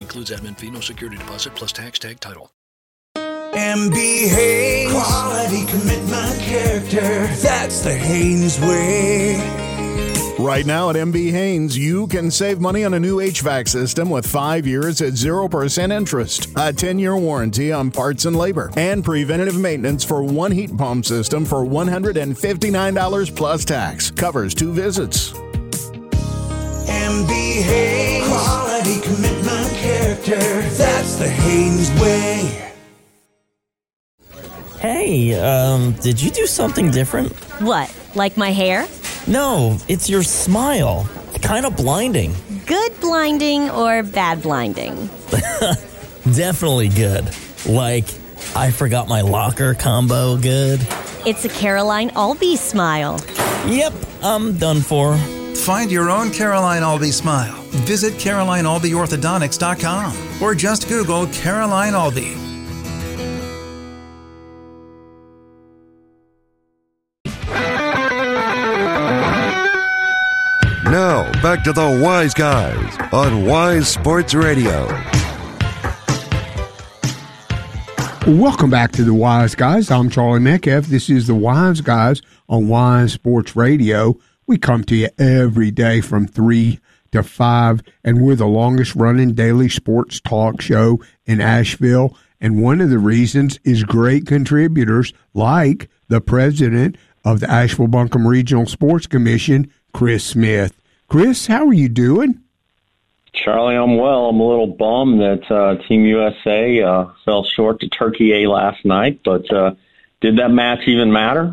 Includes admin fee, no security deposit, plus tax, tag, title. MB Haynes. Quality, commitment, character. That's the Haynes way. Right now at MB Haynes, you can save money on a new HVAC system with 5 years at 0% interest, a 10-year warranty on parts and labor, and preventative maintenance for one heat pump system for $159 plus tax. Covers 2 visits. MB Haynes. Quality, commitment, character. That's the Haynes way. Hey, did you do something different? What, like my hair? No, it's your smile. Kind of blinding. Good blinding or bad blinding? Definitely good. Like, I forgot my locker combo good. It's a Caroline Albee smile. Yep, I'm done for. Find your own Caroline Albee smile. Visit CarolineAlbeeOrthodontics.com or just Google Caroline Albee. Now, back to the Wise Guys on Wise Sports Radio. Welcome back to the Wise Guys. I'm Charlie Metcalf. This is the Wise Guys on Wise Sports Radio. We come to you every day from 3 to 5, and we're the longest-running daily sports talk show in Asheville. And one of the reasons is great contributors like the president of the Asheville-Buncombe Regional Sports Commission, Chris Smith. Chris, how are you doing? Charlie, I'm well. I'm a little bummed that Team USA fell short to Turkey A last night, but did that match even matter?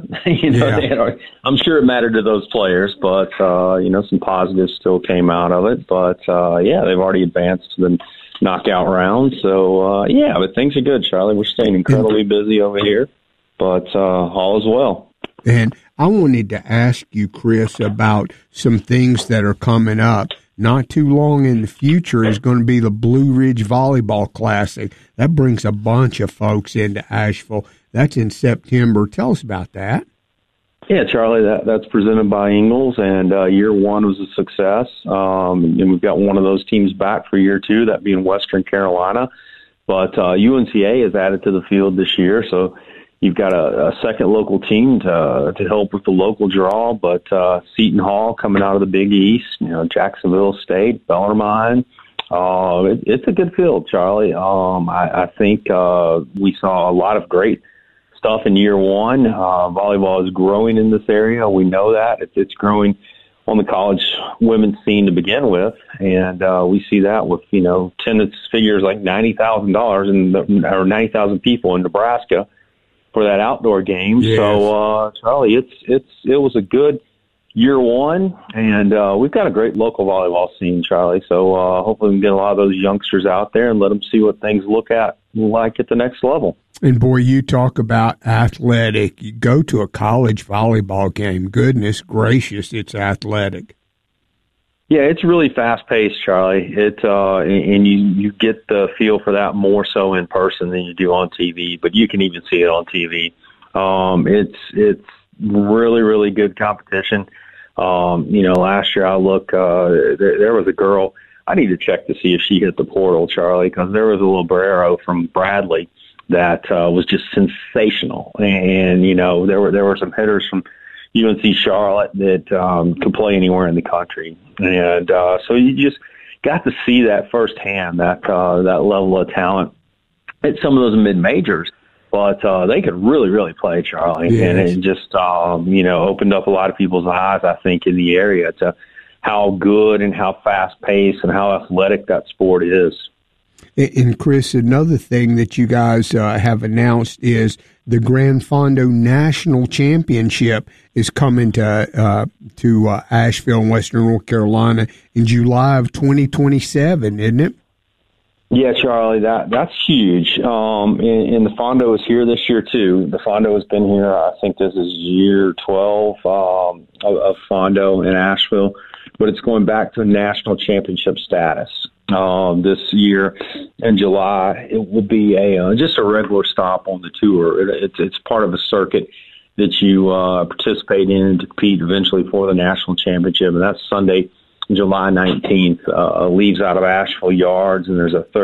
I'm sure it mattered to those players, but some positives still came out of it. But they've already advanced to the knockout round. So but things are good, Charlie. We're staying incredibly busy over here, but all is well. And I wanted to ask you, Chris, about some things that are coming up. Not too long in the future is going to be the Blue Ridge Volleyball Classic. That brings a bunch of folks into Asheville. That's in September. Tell us about that. Yeah, Charlie, that's presented by Ingles, and year one was a success. And we've got one of those teams back for year two, that being Western Carolina. But UNCA has added to the field this year, so you've got a second local team to help with the local draw, but Seton Hall coming out of the Big East, Jacksonville State, Bellarmine. It's a good field, Charlie. I think we saw a lot of great stuff in year one. Volleyball is growing in this area. We know that. It's growing on the college women's scene to begin with, and we see that with, attendance figures like $90,000 or 90,000 people in Nebraska for that outdoor game. Yes. So, Charlie, it was a good year one, and we've got a great local volleyball scene, Charlie. So hopefully we can get a lot of those youngsters out there and let them see what things look like at the next level. And, boy, you talk about athletic. You go to a college volleyball game. Goodness gracious, it's athletic. Yeah, it's really fast-paced, Charlie. And you get the feel for that more so in person than you do on TV, but you can even see it on TV. It's really, really good competition. Last year I look, there was a girl. I need to check to see if she hit the portal, Charlie, because there was a librero from Bradley that was just sensational. And there were some hitters from UNC Charlotte that could play anywhere in the country. And so you just got to see that firsthand, that level of talent at some of those mid-majors. But they could really, really play, Charlie. Yes. And it just, opened up a lot of people's eyes, I think, in the area to how good and how fast-paced and how athletic that sport is. And, Chris, another thing that you guys have announced is the Grand Fondo National Championship is coming to Asheville in Western North Carolina in July of 2027, isn't it? Yeah, Charlie, that's huge. And the Fondo is here this year, too. The Fondo has been here, I think this is year 12 of Fondo in Asheville, but it's going back to national championship status. This year in July, it will be just a regular stop on the tour. It's part of a circuit that you participate in to compete eventually for the national championship, and that's Sunday, July 19th. Leaves out of Asheville Yards, and there's a